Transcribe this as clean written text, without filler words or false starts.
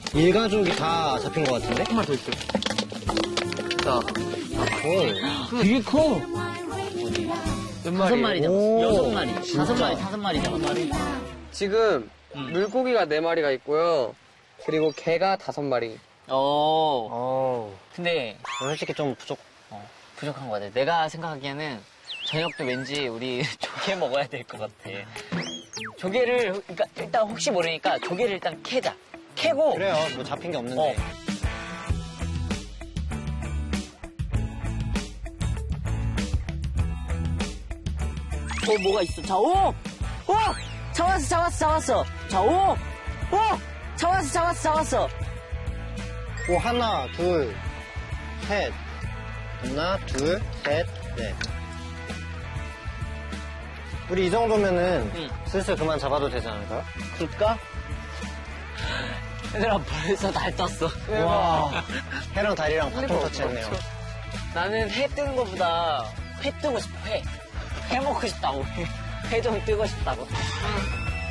일가족이 다 잡힌 것 같은데? 한 마리 더 있어요. 자, 되게 커. 몇 다섯 마리? 마리 잡았어. 오, 6마리. 진짜? 5마리 잡았어. 지금 물고기가 4마리가 있고요. 그리고 개가 5마리. 근데 솔직히 좀 부족. 부족한 것 같아. 내가 생각하기에는 저녁도 왠지 우리 조개 먹어야 될 것 같아. 조개를, 그러니까 일단 혹시 모르니까 조개를 일단 캐자. 캐고. 그래요. 뭐 잡힌 게 없는데. 뭐가 있어. 자, 오! 잡았어. 자, 오! 잡았어. 오, 하나, 둘, 셋. 하나, 둘, 셋, 넷. 우리 이 정도면은 슬슬 그만 잡아도 되지 않을까요? 그럴까? 얘들아, 벌써 달 떴어. 와, 해랑 달이랑 바통 터치했네요. 나는 해 뜨는 것보다 회 뜨고 싶어, 회. 회 먹고 싶다고. 회 좀 뜨고 싶다고.